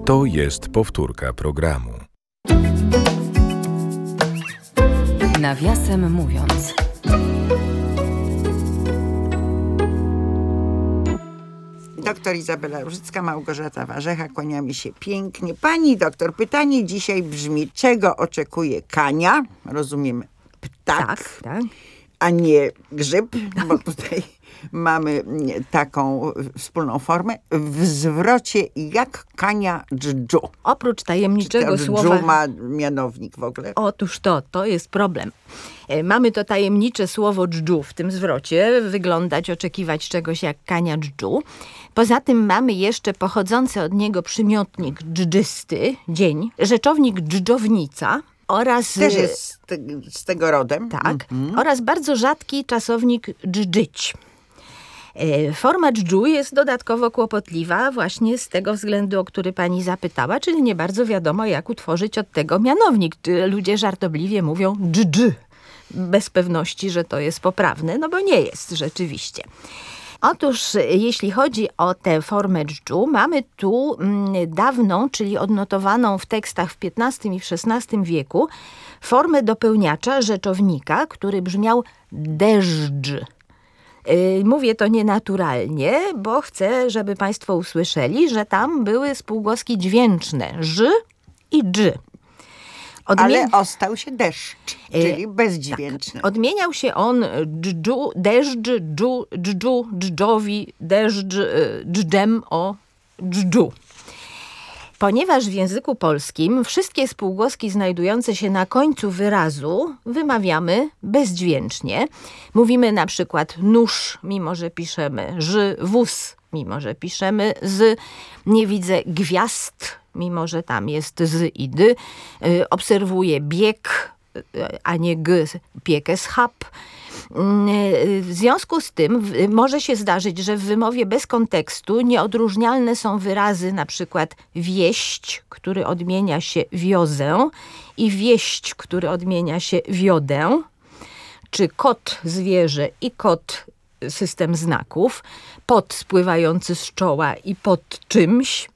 To jest powtórka programu. Nawiasem mówiąc. Doktor Izabela Różycka, Małgorzata Warzecha, kłaniamy się pięknie. Pani doktor, pytanie dzisiaj brzmi, czego oczekuje kania? Rozumiem, ptak, Tak. a nie grzyb, bo tutaj mamy taką wspólną formę. W zwrocie jak kania dżdżu. Oprócz tajemniczego Dżdżu słowa... ma mianownik w ogóle. Otóż to jest problem. Mamy to tajemnicze słowo dżdżu w tym zwrocie, wyglądać, oczekiwać czegoś jak kania dżdżu. Poza tym mamy jeszcze pochodzący od niego przymiotnik dżdżysty, dzień, rzeczownik dżdżownica oraz... Też jest z tego rodem. Tak, oraz bardzo rzadki czasownik dżdżyć. Forma dżdżu jest dodatkowo kłopotliwa właśnie z tego względu, o który pani zapytała, czyli nie bardzo wiadomo, jak utworzyć od tego mianownik. Ludzie żartobliwie mówią dżdż, bez pewności, że to jest poprawne, no bo nie jest rzeczywiście. Otóż jeśli chodzi o tę formę dżdżu, mamy tu dawną, czyli odnotowaną w tekstach w XV i w XVI wieku, formę dopełniacza rzeczownika, który brzmiał deszcz. Mówię to nienaturalnie, bo chcę, żeby państwo usłyszeli, że tam były spółgłoski dźwięczne ż i dż. Ale ostał się deszcz, czyli bezdźwięczny. Tak. Odmieniał się on dżdżu, deszcz, dżdżu, dżdżu, dżdżowi, deszcz, dżdżem o dżdżu. Ponieważ w języku polskim wszystkie spółgłoski znajdujące się na końcu wyrazu wymawiamy bezdźwięcznie. Mówimy na przykład nóż, mimo że piszemy ż, wóz, mimo że piszemy z, nie widzę gwiazd, mimo że tam jest z i dy, obserwuję bieg, a nie g, piekę schab. W związku z tym może się zdarzyć, że w wymowie bez kontekstu nieodróżnialne są wyrazy na przykład wieść, który odmienia się wiozę i wieść, który odmienia się wiodę, czy kot zwierzę i kot system znaków, pot spływający z czoła i pod czymś.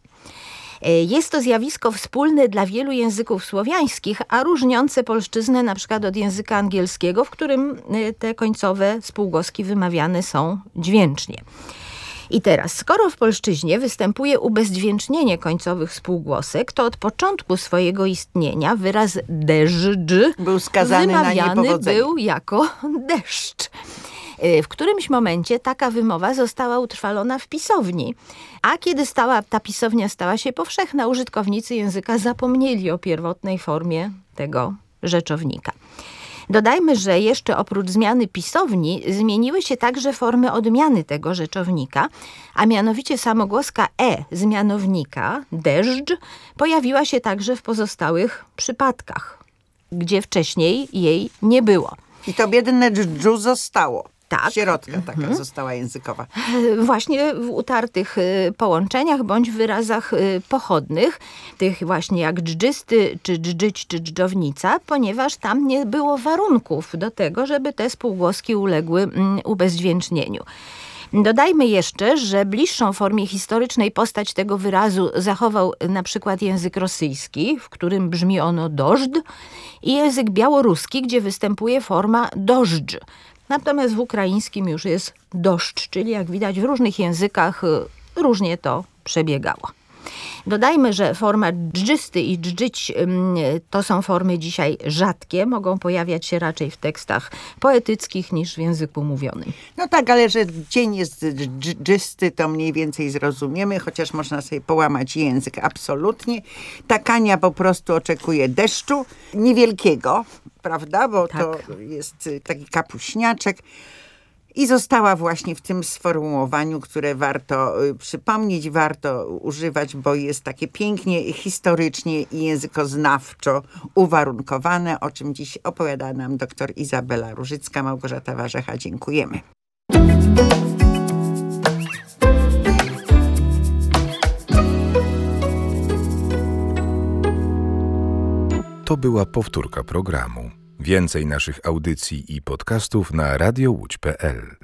Jest to zjawisko wspólne dla wielu języków słowiańskich, a różniące polszczyznę na przykład od języka angielskiego, w którym te końcowe spółgłoski wymawiane są dźwięcznie. I teraz, skoro w polszczyźnie występuje ubezdźwięcznienie końcowych spółgłosek, to od początku swojego istnienia wyraz deszcz był skazany na niepowodzenie. był jako deszcz. W którymś momencie taka wymowa została utrwalona w pisowni, a kiedy ta pisownia stała się powszechna, użytkownicy języka zapomnieli o pierwotnej formie tego rzeczownika. Dodajmy, że jeszcze oprócz zmiany pisowni zmieniły się także formy odmiany tego rzeczownika, a mianowicie samogłoska z mianownika, deszcz, pojawiła się także w pozostałych przypadkach, gdzie wcześniej jej nie było. I to biedne dżdżu zostało. Tak. Sierotka taka została językowa. Właśnie w utartych połączeniach bądź wyrazach pochodnych, tych właśnie jak dżdżysty, czy dżdżyć, czy dżdżownica, ponieważ tam nie było warunków do tego, żeby te spółgłoski uległy ubezdźwięcznieniu. Dodajmy jeszcze, że bliższą formie historycznej postać tego wyrazu zachował na przykład język rosyjski, w którym brzmi ono dożd, i język białoruski, gdzie występuje forma dożdż. Natomiast w ukraińskim już jest doszcz, czyli jak widać w różnych językach różnie to przebiegało. Dodajmy, że forma dżdżysty i dżdżyć to są formy dzisiaj rzadkie, mogą pojawiać się raczej w tekstach poetyckich niż w języku mówionym. No tak, ale że dzień jest dżdżysty, to mniej więcej zrozumiemy, chociaż można sobie połamać język absolutnie. Ta kania po prostu oczekuje deszczu niewielkiego, prawda, bo Tak. to jest taki kapuśniaczek. I została właśnie w tym sformułowaniu, które warto przypomnieć, warto używać, bo jest takie pięknie historycznie i językoznawczo uwarunkowane, o czym dziś opowiada nam dr Izabela Różycka, Małgorzata Warzecha. Dziękujemy. To była powtórka programu. Więcej naszych audycji i podcastów na radiołódź.pl.